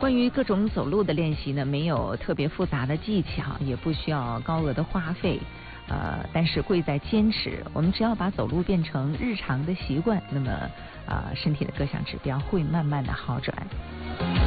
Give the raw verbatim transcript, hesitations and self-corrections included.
关于各种走路的练习呢，没有特别复杂的技巧，也不需要高额的花费，呃，但是贵在坚持。我们只要把走路变成日常的习惯，那么呃，身体的各项指标会慢慢的好转。